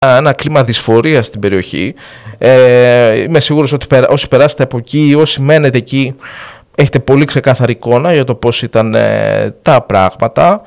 ένα κλίμα δυσφορίας στην περιοχή. Είμαι σίγουρος ότι όσοι περάσετε από εκεί, όσοι μένετε εκεί, έχετε πολύ ξεκάθαρη εικόνα για το πώς ήταν τα πράγματα.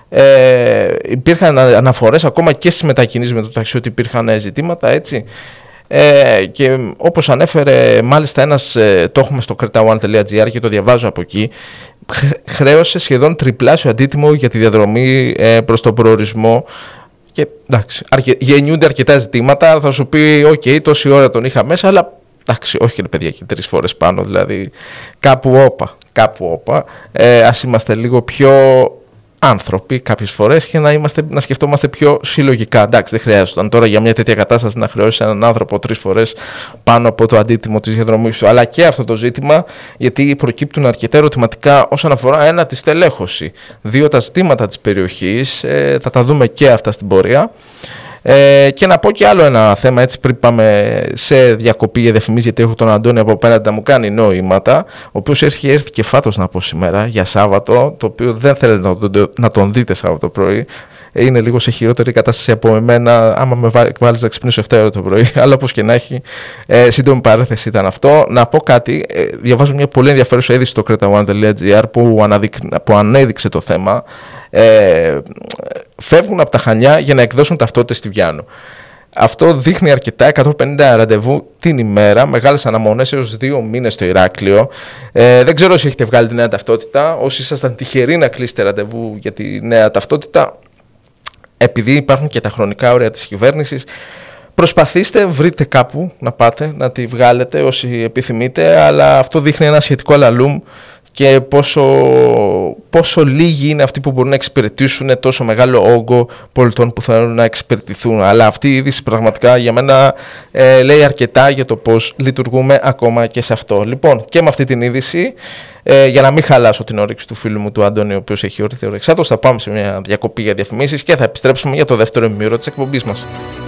Υπήρχαν αναφορές ακόμα και στις μετακινήσεις με το ταξί ότι υπήρχαν ζητήματα, έτσι. Και όπως ανέφερε μάλιστα ένας, το έχουμε στο cretaone.gr και το διαβάζω από εκεί, χρέωσε σχεδόν τριπλάσιο αντίτιμο για τη διαδρομή προς τον προορισμό. Και εντάξει, γεννιούνται αρκετά ζητήματα. Θα σου πει, OK, τόση ώρα τον είχα μέσα, αλλά εντάξει, όχι ρε παιδιά, και 3 φορές πάνω. Δηλαδή, κάπου όπα. Ας είμαστε λίγο πιο άνθρωποι κάποιες φορές και να σκεφτόμαστε πιο συλλογικά. Εντάξει, δεν χρειάζονταν τώρα για μια τέτοια κατάσταση να χρεώσει έναν άνθρωπο 3 φορές πάνω από το αντίτιμο της διαδρομής του. Αλλά και αυτό το ζήτημα, γιατί προκύπτουν αρκετά ερωτηματικά όσον αφορά ένα, τη στελέχωση. 2, τα ζητήματα της περιοχής. Θα τα δούμε και αυτά στην πορεία. Και να πω και άλλο ένα θέμα, έτσι, πριν πάμε σε διακοπή για διαφημίσεις, γιατί έχω τον Αντώνη από απέναντι να μου κάνει νοήματα, ο οποίος έχει έρθει και φάτος να πω σήμερα για Σάββατο, το οποίο δεν θέλετε να τον δείτε Σάββατο πρωί. Είναι λίγο σε χειρότερη κατάσταση από εμένα, άμα με βάλεις να ξυπνήσω 7 ώρα το πρωί, αλλά όπως και να έχει, σύντομη παρένθεση ήταν αυτό. Να πω κάτι, διαβάζω μια πολύ ενδιαφέρουσα είδηση στο cretaone.gr που ανέδειξε το θέμα. Φεύγουν από τα Χανιά για να εκδώσουν ταυτότητες στη Βιάννο. Αυτό δείχνει αρκετά, 150 ραντεβού την ημέρα, μεγάλες αναμονές έως 2 μήνες στο Ηράκλειο. Δεν ξέρω όσοι έχετε βγάλει τη νέα ταυτότητα, όσοι ήσασταν τυχεροί να κλείσετε ραντεβού για τη νέα ταυτότητα, επειδή υπάρχουν και τα χρονικά όρια της κυβέρνησης, προσπαθήστε, βρείτε κάπου να πάτε, να τη βγάλετε όσοι επιθυμείτε, αλλά αυτό δείχνει ένα σχετικό αλαλούμ και πόσο λίγοι είναι αυτοί που μπορούν να εξυπηρετήσουν τόσο μεγάλο όγκο πολιτών που θέλουν να εξυπηρετηθούν. Αλλά αυτή η είδηση πραγματικά για μένα λέει αρκετά για το πώς λειτουργούμε ακόμα και σε αυτό. Λοιπόν, και με αυτή την είδηση, για να μην χαλάσω την όρεξη του φίλου μου του Αντώνη, ο οποίος έχει όρθιο ορεξάτος, θα πάμε σε μια διακοπή για διαφημίσεις και θα επιστρέψουμε για το δεύτερο ημίωρο της εκπομπής μας.